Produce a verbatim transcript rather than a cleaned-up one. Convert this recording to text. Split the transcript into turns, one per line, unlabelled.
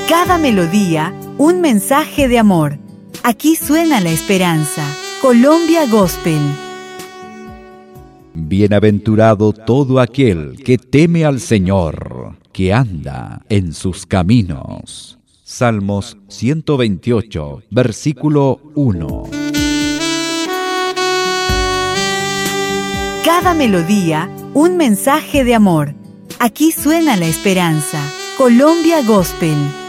Cada melodía, un mensaje de amor. Aquí suena la esperanza. Colombia Gospel.
Bienaventurado todo aquel que teme al Señor, que anda en sus caminos. Salmos ciento veintiocho, versículo uno.
Cada melodía, un mensaje de amor. Aquí suena la esperanza. Colombia Gospel.